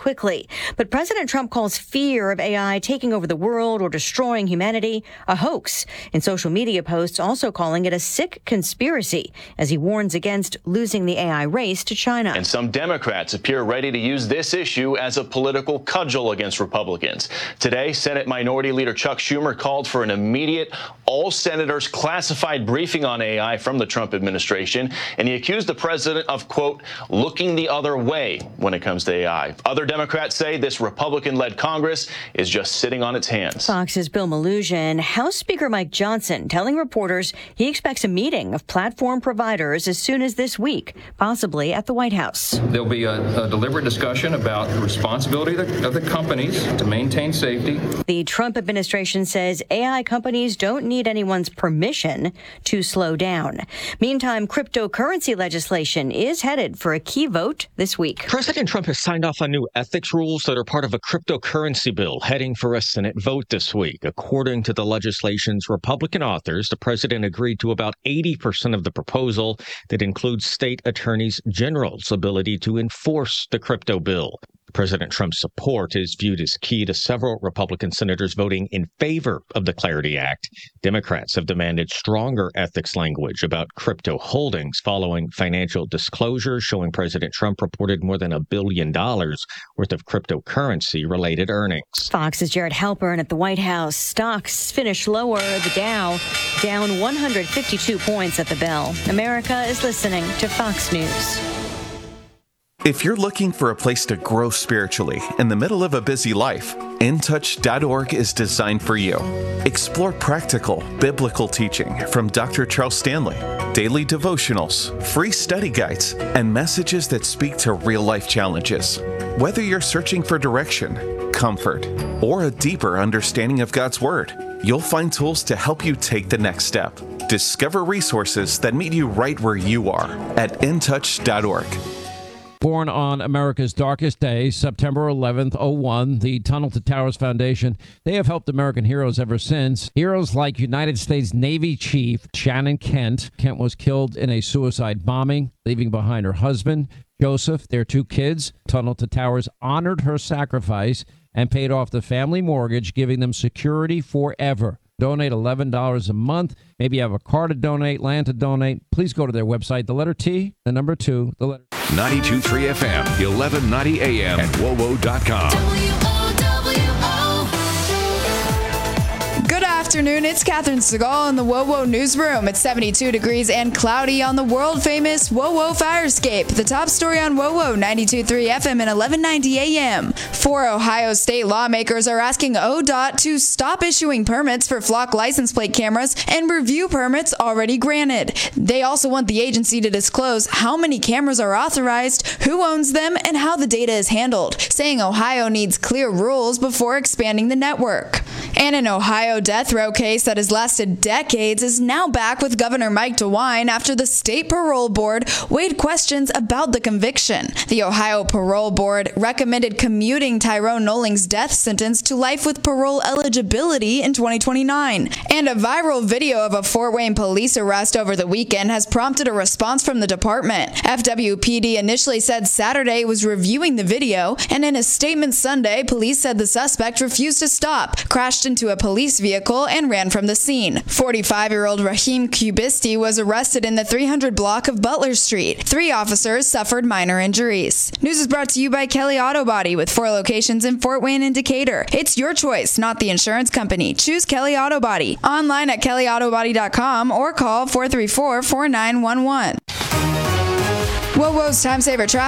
quickly. But President Trump calls fear of AI taking over the world or destroying humanity a hoax. In social media posts, also calling it a sick conspiracy, as he warns against losing the AI race to China. And some Democrats appear ready to use this issue as a political cudgel against Republicans. Today, Senate Minority Leader Chuck Schumer called for an immediate all senators classified briefing on AI from the Trump administration, and he accused the president of, quote, looking the other way when it comes to AI. Other Democrats say this Republican-led Congress is just sitting on its hands. Fox's Bill Melugin. House Speaker Mike Johnson telling reporters he expects a meeting of platform providers as soon as this week, possibly at the White House. There'll be a deliberate discussion about the responsibility of the companies to maintain safety. The Trump administration says AI companies don't need anyone's permission to slow down. Meantime, cryptocurrency legislation is headed for a key vote this week. President Trump has signed off on new ethics rules that are part of a cryptocurrency bill heading for a Senate vote this week. According to the legislation's Republican authors, the president agreed to about 80% of the proposal that includes state attorneys general's ability to enforce the crypto bill. President Trump's support is viewed as key to several Republican senators voting in favor of the Clarity Act. Democrats have demanded stronger ethics language about crypto holdings following financial disclosures showing President Trump reported more than $1 billion worth of cryptocurrency-related earnings. Fox's Jared Halpern at the White House. Stocks finish lower. The Dow down 152 points at the bell. America is listening to Fox News. If you're looking for a place to grow spiritually in the middle of a busy life, InTouch.org is designed for you. Explore practical, biblical teaching from Dr. Charles Stanley, daily devotionals, free study guides, and messages that speak to real-life challenges. Whether you're searching for direction, comfort, or a deeper understanding of God's Word, you'll find tools to help you take the next step. Discover resources that meet you right where you are at InTouch.org. Born on America's darkest day, September 11th, 01, the Tunnel to Towers Foundation, they have helped American heroes ever since. Heroes like United States Navy Chief Shannon Kent. Kent was killed in a suicide bombing, leaving behind her husband, Joseph, their 2 kids. Tunnel to Towers honored her sacrifice and paid off the family mortgage, giving them security forever. Donate $11 a month. Maybe you have a car to donate, land to donate. Please go to their website, the letter T, the number 2, the letter 92.3 FM, 1190 AM, and WOWO.com. Good afternoon, it's Catherine Segal in the WOWO newsroom. It's 72 degrees and cloudy on the world-famous WOWO Firescape. The top story on WOWO 92.3 FM and 1190 AM. 4 Ohio state lawmakers are asking ODOT to stop issuing permits for flock license plate cameras and review permits already granted. They also want the agency to disclose how many cameras are authorized, who owns them, and how the data is handled, saying Ohio needs clear rules before expanding the network. And an Ohio death row case that has lasted decades is now back with Governor Mike DeWine after the state parole board weighed questions about the conviction. The Ohio Parole Board recommended commuting Tyrone Nolling's death sentence to life with parole eligibility in 2029. And a viral video of a Fort Wayne police arrest over the weekend has prompted a response from the department. FWPD initially said Saturday it was reviewing the video, and in a statement Sunday, police said the suspect refused to stop, crashed into a police vehicle, and ran from the scene. 45-year-old Raheem Kubisti was arrested in the 300 block of Butler Street. 3 officers suffered minor injuries. News is brought to you by Kelly Auto Body with 4 locations in Fort Wayne and Decatur. It's your choice, not the insurance company. Choose Kelly Auto Body. Online at kellyautobody.com or call 434-4911. WOWO's Time Saver Traffic.